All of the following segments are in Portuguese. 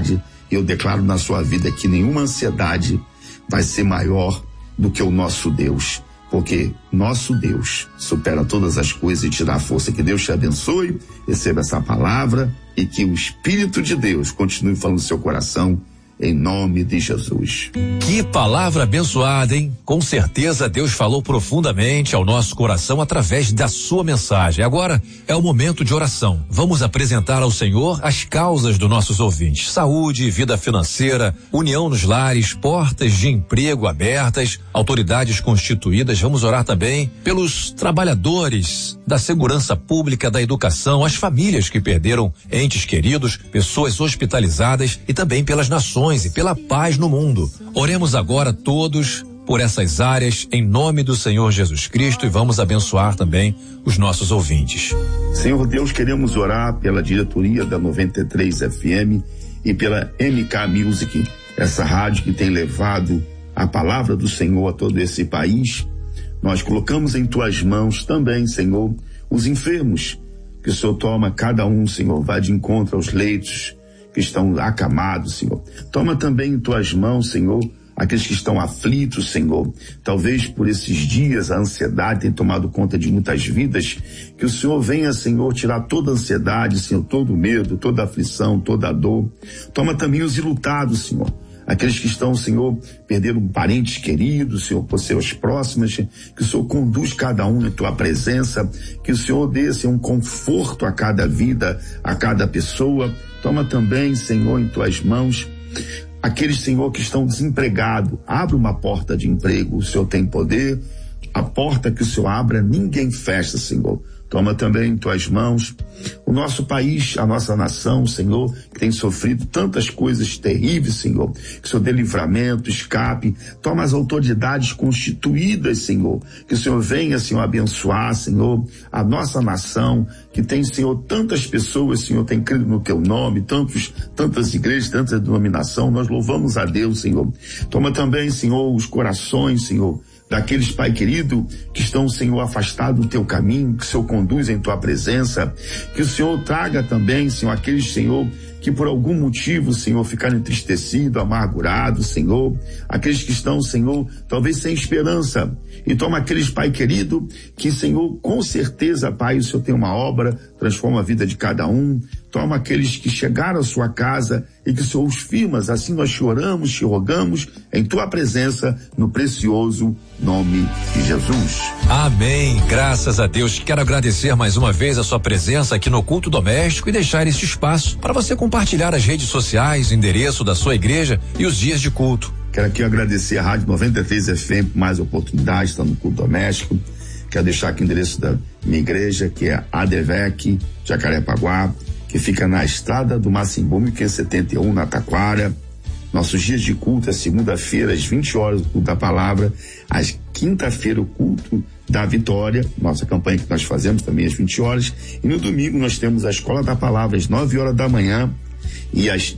ansiedade. Eu declaro na sua vida que nenhuma ansiedade vai ser maior do que o nosso Deus, porque nosso Deus supera todas as coisas e te dá força. Que Deus te abençoe, receba essa palavra e que o Espírito de Deus continue falando no seu coração, em nome de Jesus. Que palavra abençoada, hein? Com certeza Deus falou profundamente ao nosso coração através da sua mensagem. Agora é o momento de oração. Vamos apresentar ao Senhor as causas dos nossos ouvintes: saúde, vida financeira, união nos lares, portas de emprego abertas, autoridades constituídas. Vamos orar também pelos trabalhadores da segurança pública, da educação, as famílias que perderam entes queridos, pessoas hospitalizadas e também pelas nações e pela paz no mundo. Oremos agora todos por essas áreas em nome do Senhor Jesus Cristo e vamos abençoar também os nossos ouvintes. Senhor Deus, queremos orar pela diretoria da 93 FM e pela MK Music, essa rádio que tem levado a palavra do Senhor a todo esse país. Nós colocamos em tuas mãos também, Senhor, os enfermos, que o Senhor toma cada um, Senhor, vai de encontro aos leitos que estão acamados, Senhor. Toma também em tuas mãos, Senhor, aqueles que estão aflitos, Senhor. Talvez por esses dias a ansiedade tenha tomado conta de muitas vidas. Que o Senhor venha, Senhor, tirar toda a ansiedade, Senhor, todo o medo, toda a aflição, toda a dor. Toma também os enlutados, Senhor. Aqueles que estão, Senhor, perderam parentes queridos, Senhor, por seus próximos, que o Senhor conduz cada um em tua presença, que o Senhor dê, Senhor, um conforto a cada vida, a cada pessoa. Toma também, Senhor, em tuas mãos aqueles, Senhor, que estão desempregados. Abre uma porta de emprego, o Senhor tem poder. A porta que o Senhor abra, ninguém fecha, Senhor. Toma também em tuas mãos o nosso país, a nossa nação, Senhor, que tem sofrido tantas coisas terríveis, Senhor. Que o Senhor dê livramento, escape. Toma as autoridades constituídas, Senhor. Que o Senhor venha, Senhor, abençoar, Senhor, a nossa nação, que tem, Senhor, tantas pessoas, Senhor, tem crido no teu nome, tantas igrejas, tanta denominação. Nós louvamos a Deus, Senhor. Toma também, Senhor, os corações, Senhor, daqueles, Pai querido, que estão, Senhor, afastados do teu caminho, que o Senhor conduz em tua presença, que o Senhor traga também, Senhor, aqueles, Senhor, que por algum motivo, Senhor, ficaram entristecidos, amargurados, Senhor, aqueles que estão, Senhor, talvez sem esperança, e toma aqueles, Pai querido, que, Senhor, com certeza, Pai, o Senhor tem uma obra, transforma a vida de cada um. Toma aqueles que chegaram à sua casa e que o Senhor os firmas. Assim nós te oramos, te rogamos em tua presença, no precioso nome de Jesus. Amém. Graças a Deus. Quero agradecer mais uma vez a sua presença aqui no Culto Doméstico e deixar este espaço para você compartilhar as redes sociais, o endereço da sua igreja e os dias de culto. Quero aqui agradecer a Rádio 93 FM por mais oportunidade, está no Culto Doméstico. Quero deixar aqui o endereço da minha igreja, que é ADVEC, Jacarepaguá, que fica na estrada do Macimbu, 1571, na Taquara. Nossos dias de culto é segunda-feira, às 20 horas, o culto da palavra. Às quinta-feira, o culto da vitória, nossa campanha que nós fazemos também às 20 horas. E no domingo nós temos a Escola da Palavra, às 9 horas da manhã. E às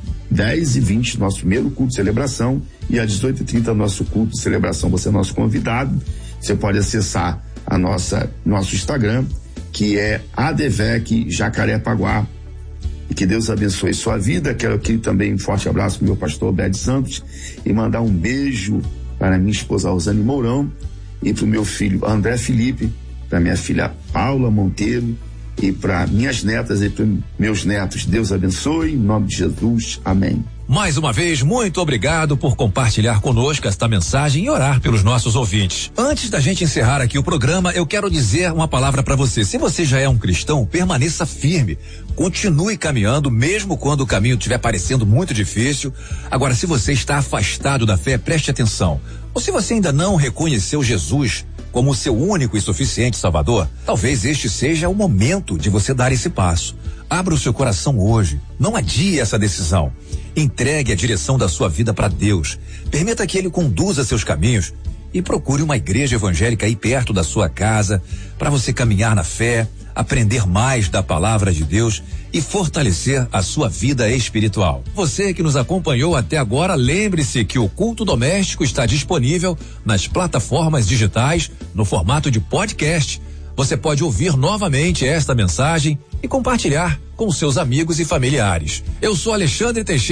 10h20, nosso primeiro culto de celebração. E às 18h30, nosso culto de celebração. Você é nosso convidado. Você pode acessar nosso Instagram, que é ADVEC Jacarepaguá. E que Deus abençoe sua vida. Quero aqui também um forte abraço para o meu pastor Bede Santos e mandar um beijo para minha esposa Rosane Mourão e para o meu filho André Felipe, para minha filha Paula Monteiro e para minhas netas e para meus netos. Deus abençoe, em nome de Jesus. Amém. Mais uma vez, muito obrigado por compartilhar conosco esta mensagem e orar pelos nossos ouvintes. Antes da gente encerrar aqui o programa, eu quero dizer uma palavra para você. Se você já é um cristão, permaneça firme. Continue caminhando, mesmo quando o caminho estiver parecendo muito difícil. Agora, se você está afastado da fé, preste atenção. Ou se você ainda não reconheceu Jesus como o seu único e suficiente Salvador, talvez este seja o momento de você dar esse passo. Abra o seu coração hoje. Não adie essa decisão. Entregue a direção da sua vida para Deus. Permita que Ele conduza seus caminhos e procure uma igreja evangélica aí perto da sua casa para você caminhar na fé, aprender mais da palavra de Deus e fortalecer a sua vida espiritual. Você que nos acompanhou até agora, lembre-se que o Culto Doméstico está disponível nas plataformas digitais no formato de podcast. Você pode ouvir novamente esta mensagem e compartilhar com seus amigos e familiares. Eu sou Alexandre Teixeira.